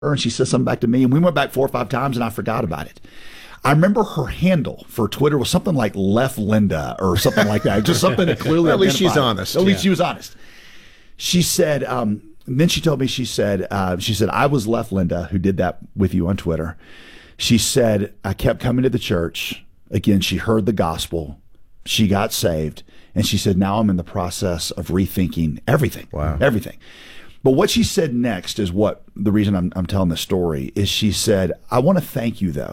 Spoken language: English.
and she said something back to me, and we went back 4 or 5 times, and I forgot about it. I remember her handle for Twitter was something like Left Linda or something like that. Just something that clearly Well, at least she's identified. honest. At least she was honest. She said, and then she told me, she said, I was Left Linda who did that with you on Twitter. She said, I kept coming to the church. Again, she heard the gospel. She got saved. And she said, now I'm in the process of rethinking everything. Wow. Everything. But what she said next is what the reason I'm telling this story is. She said, I want to thank you, though.